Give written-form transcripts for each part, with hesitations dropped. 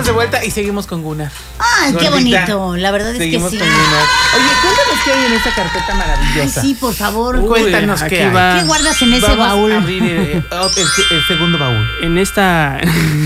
de vuelta y seguimos con Gunnar. Ay, qué Gordita. bonito. La verdad es Seguimos que sí. con Gunnar. Oye, cuéntanos qué hay en esta carpeta Ay, maravillosa. sí, por favor. Cuéntanos aquí qué hay. va. ¿Qué guardas en ese Vamos baúl? a abrir el segundo baúl. En esta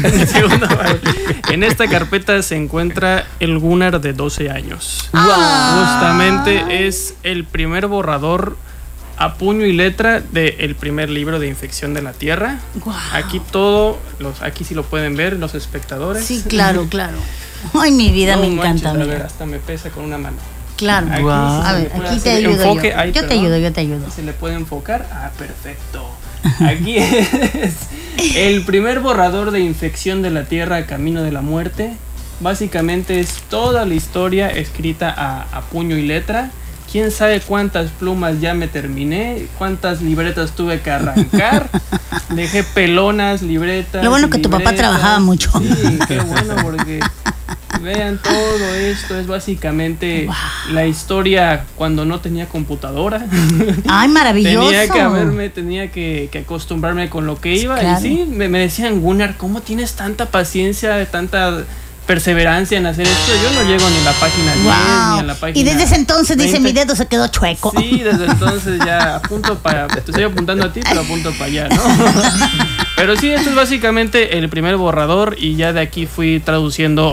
en esta carpeta se encuentra el Gunnar de 12 años. Justamente es el primer borrador a puño y letra del primer libro de Infección de la Tierra. Guau. Aquí sí lo pueden ver los espectadores. Sí, claro, claro. Ay, mi vida, No me manches, encanta. a ver, Mira. hasta me pesa con una mano. Claro. Aquí Guau. sí se A le ver, puede aquí te hacer ayudo enfoque. yo. Ay, Yo te perdón. ayudo, yo te ayudo. ¿Se le puede enfocar? Ah, perfecto. Aquí es el primer borrador de Infección de la Tierra, Camino de la Muerte. Básicamente es toda la historia escrita a puño y letra. Quién sabe cuántas plumas ya me terminé, cuántas libretas tuve que arrancar. Dejé pelonas, libretas. Lo bueno que tu papá libretas. trabajaba mucho. Sí, qué bueno, porque vean, todo esto es básicamente la historia cuando no tenía computadora. Ay, maravilloso. Tenía que acostumbrarme con lo que iba. Claro. Y sí, me decían, Gunnar, ¿cómo tienes tanta paciencia, tanta perseverancia en hacer esto? Yo no llego ni a la página 10, ni a la Wow. página Y desde ese entonces dice 20. mi dedo se quedó chueco. Sí, desde entonces ya apunto para... Te estoy apuntando a ti, pero apunto para allá, ¿no? Pero sí, esto es básicamente el primer borrador y ya de aquí fui traduciendo